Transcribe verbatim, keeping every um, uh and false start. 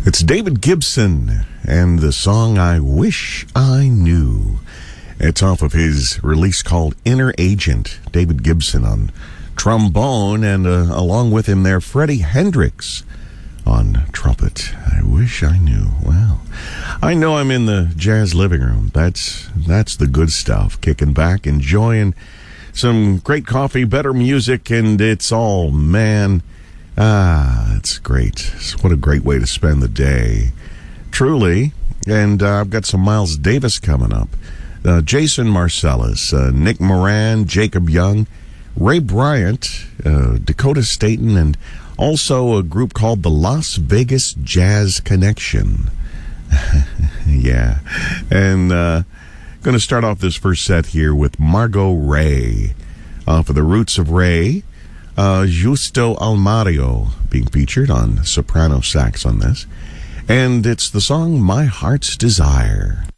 It's David Gibson and the song I Wish I Knew. It's off of his release called Inner Agent. David Gibson on trombone, and uh, along with him there, Freddie Hendrix on trumpet. I wish I knew. Well, I know I'm in the jazz living room. That's that's the good stuff. Kicking back, enjoying some great coffee, better music, and it's all, man, ah, it's great. What a great way to spend the day. Truly. And uh, I've got some Miles Davis coming up. Uh, Jason Marcellus, uh, Nick Moran, Jacob Young, Ray Bryant, uh, Dakota Staton, and also a group called the Las Vegas Jazz Connection. Yeah. And uh, going to start off this first set here with Margot Ray. Uh, for the Roots of Ray, uh, Justo Almario being featured on soprano sax on this. And it's the song My Heart's Desire.